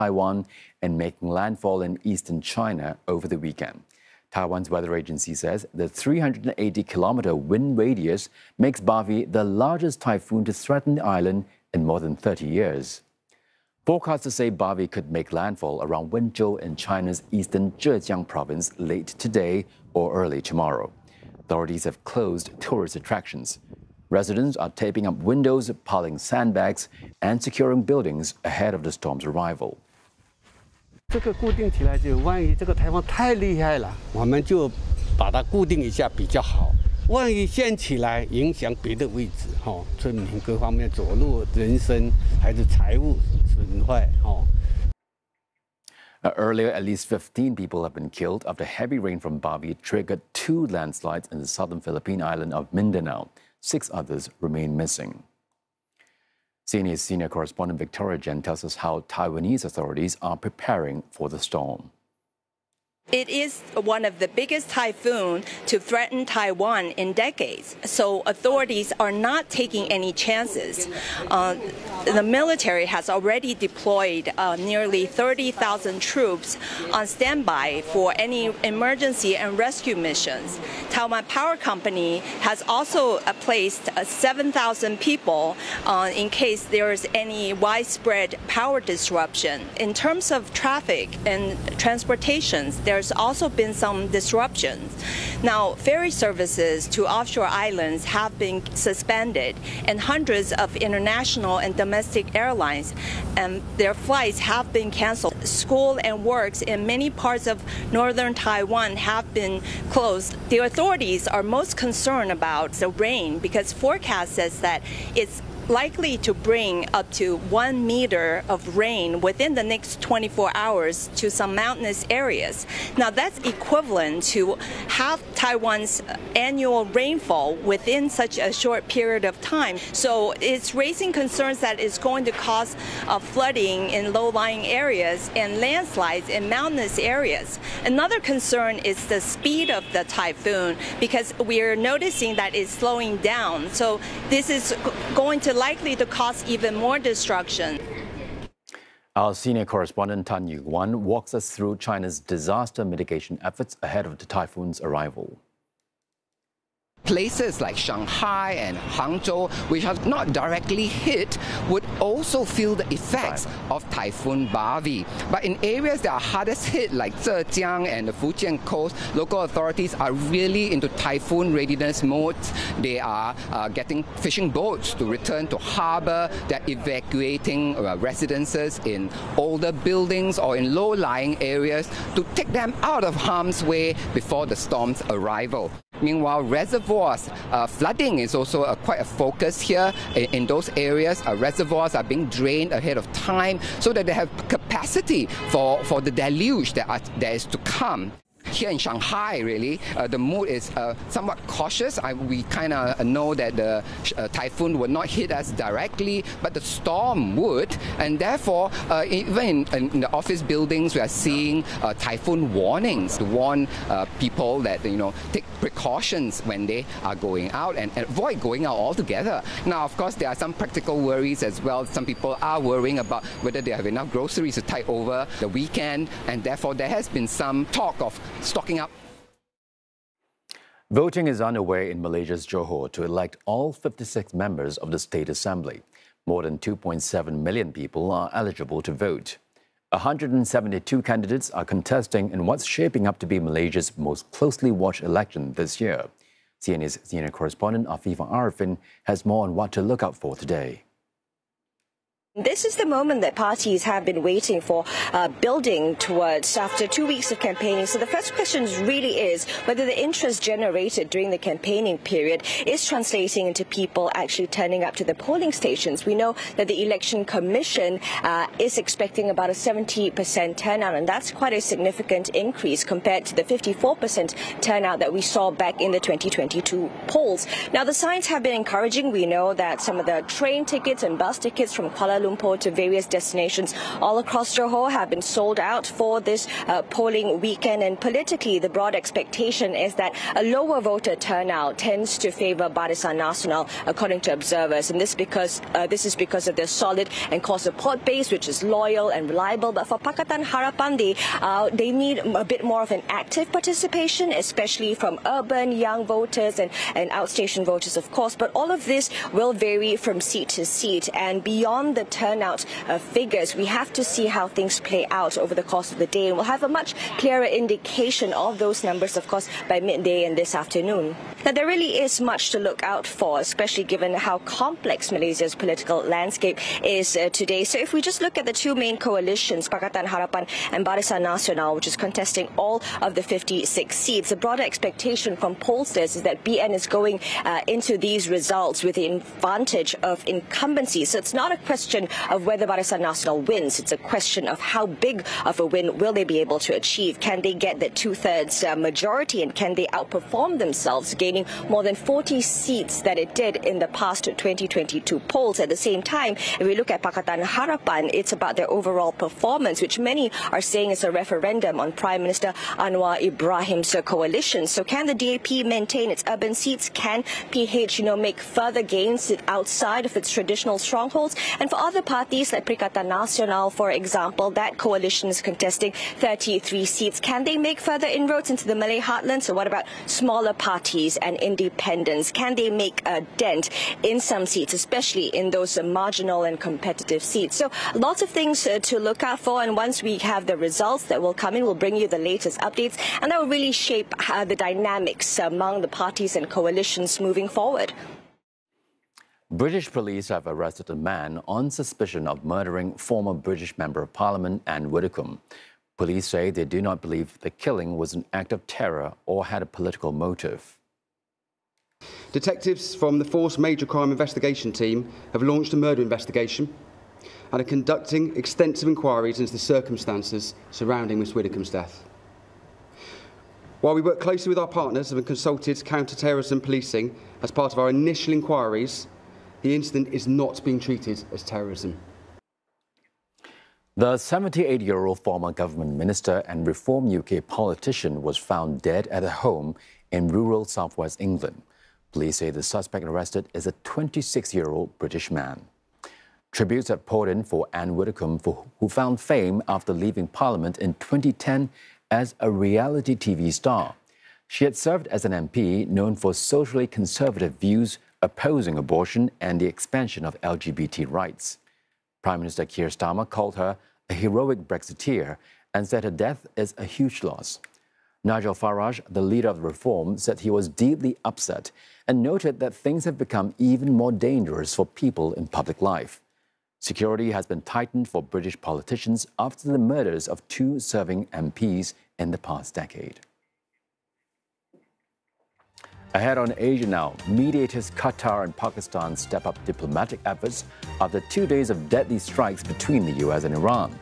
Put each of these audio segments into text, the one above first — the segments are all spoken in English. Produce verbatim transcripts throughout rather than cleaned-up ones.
Taiwan and making landfall in eastern China over the weekend. Taiwan's weather agency says the three hundred eighty kilometer wind radius makes Bavi the largest typhoon to threaten the island in more than thirty years. Forecasters say Bavi could make landfall around Wenzhou in China's eastern Zhejiang province late today or early tomorrow. Authorities have closed tourist attractions. Residents are taping up windows, piling sandbags, and securing buildings ahead of the storm's arrival. 这个固定起来就万一这个台风太厉害了，我们就把它固定一下比较好。万一掀起来影响别的位置，哈，村民各方面走路、人身还是财物损坏，哈。 Earlier, at least fifteen people have been killed after heavy rain from Bavi triggered two landslides in the southern Philippine island of Mindanao. Six others remain missing. C N A's senior correspondent Victoria Jen tells us how Taiwanese authorities are preparing for the storm. It is one of the biggest typhoons to threaten Taiwan in decades, so authorities are not taking any chances. Uh, the military has already deployed uh, nearly thirty thousand troops on standby for any emergency and rescue missions. Taiwan Power Company has also uh, placed uh, seven thousand people uh, in case there is any widespread power disruption. In terms of traffic and transportation, there's also been some disruptions. Now, ferry services to offshore islands have been suspended, and hundreds of international and domestic airlines and their flights have been canceled. School and works in many parts of northern Taiwan have been closed. The authorities are most concerned about the rain because forecast says that it's likely to bring up to one meter of rain within the next twenty-four hours to some mountainous areas. Now that's equivalent to half Taiwan's annual rainfall within such a short period of time. So it's raising concerns that it's going to cause uh, flooding in low-lying areas and landslides in mountainous areas. Another concern is the speed of the typhoon because we're noticing that it's slowing down. So this is going to likely to cause even more destruction. Our senior correspondent Tan Yu-Wan walks us through China's disaster mitigation efforts ahead of the typhoon's arrival. Places like Shanghai and Hangzhou, which are not directly hit, would also feel the effects of Typhoon Bavi. But in areas that are hardest hit, like Zhejiang and the Fujian coast, local authorities are really into typhoon readiness mode. They are uh, getting fishing boats to return to harbor. They're evacuating uh, residences in older buildings or in low-lying areas to take them out of harm's way before the storm's arrival. Meanwhile, reservoirs, uh, flooding is also a, quite a focus here in, in those areas. Uh, reservoirs are being drained ahead of time so that they have capacity for, for the deluge that, are, that is to come. Here in Shanghai, really, uh, the mood is uh, somewhat cautious. I, we kind of know that the uh, typhoon would not hit us directly, but the storm would, and therefore, uh, even in, in the office buildings, we are seeing uh, typhoon warnings to warn uh, people that, you know, take precautions when they are going out and, and avoid going out altogether. Now, of course, there are some practical worries as well. Some people are worrying about whether they have enough groceries to tide over the weekend, and therefore, there has been some talk of stocking up. Voting is underway in Malaysia's Johor to elect all fifty-six members of the State Assembly. More than two point seven million people are eligible to vote. one hundred seventy-two candidates are contesting in what's shaping up to be Malaysia's most closely watched election this year. C N A's senior correspondent Afifah Arifin has more on what to look out for today. This is the moment that parties have been waiting for, uh, building towards after two weeks of campaigning. So the first question really is whether the interest generated during the campaigning period is translating into people actually turning up to the polling stations. We know that the Election Commission uh, is expecting about a seventy percent turnout, and that's quite a significant increase compared to the fifty-four percent turnout that we saw back in the twenty twenty-two polls. Now, the signs have been encouraging. We know that some of the train tickets and bus tickets from Kuala Kuala Lumpur to various destinations all across Johor have been sold out for this uh, polling weekend. And politically, the broad expectation is that a lower voter turnout tends to favour Barisan Nasional, according to observers. And this because uh, this is because of their solid and core support base, which is loyal and reliable. But for Pakatan Harapan, they, uh, they need a bit more of an active participation, especially from urban young voters and, and outstation voters, of course. But all of this will vary from seat to seat. And beyond the turnout uh, figures, we have to see how things play out over the course of the day. And we'll have a much clearer indication of those numbers, of course, by midday and this afternoon. Now, there really is much to look out for, especially given how complex Malaysia's political landscape is uh, today. So if we just look at the two main coalitions, Pakatan Harapan and Barisan Nasional, which is contesting all of the fifty-six seats, the broader expectation from pollsters is that B N is going uh, into these results with the advantage of incumbency. So it's not a question of whether Barisan Nasional wins. It's a question of how big of a win will they be able to achieve. Can they get the two-thirds uh, majority, and can they outperform themselves, gaining more than forty seats that it did in the past twenty twenty-two polls? At the same time, if we look at Pakatan Harapan, it's about their overall performance, which many are saying is a referendum on Prime Minister Anwar Ibrahim's coalition. So can the D A P maintain its urban seats? Can P H, you know, make further gains outside of its traditional strongholds? And for other parties like Perikatan Nasional, for example, that coalition is contesting thirty-three seats. Can they make further inroads into the Malay heartland? So what about smaller parties and independents? Can they make a dent in some seats, especially in those uh, marginal and competitive seats? So lots of things uh, to look out for, and once we have the results that will come in, we'll bring you the latest updates, and that will really shape uh, the dynamics among the parties and coalitions moving forward. British police have arrested a man on suspicion of murdering former British Member of Parliament Anne Widdecombe. Police say they do not believe the killing was an act of terror or had a political motive. Detectives from the Force Major Crime Investigation Team have launched a murder investigation and are conducting extensive inquiries into the circumstances surrounding Miss Widdecombe's death. While we work closely with our partners and have consulted counter-terrorism policing as part of our initial inquiries, the incident is not being treated as terrorism. The seventy-eight-year-old former government minister and Reform U K politician was found dead at a home in rural southwest England. Police say the suspect arrested is a twenty-six-year-old British man. Tributes have poured in for Anne Widdecombe, for, who found fame after leaving Parliament in twenty ten as a reality T V star. She had served as an M P known for socially conservative views, opposing abortion and the expansion of L G B T rights. Prime Minister Keir Starmer called her a heroic Brexiteer and said her death is a huge loss. Nigel Farage, the leader of Reform, said he was deeply upset and noted that things have become even more dangerous for people in public life. Security has been tightened for British politicians after the murders of two serving M Ps in the past decade. Ahead on Asia now, mediators Qatar and Pakistan step up diplomatic efforts after two days of deadly strikes between the U S and Iran.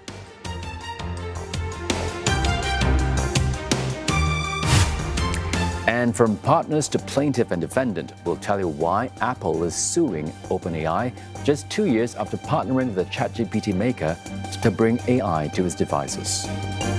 And from partners to plaintiff and defendant, we'll tell you why Apple is suing OpenAI just two years after partnering with the ChatGPT maker to bring A I to its devices.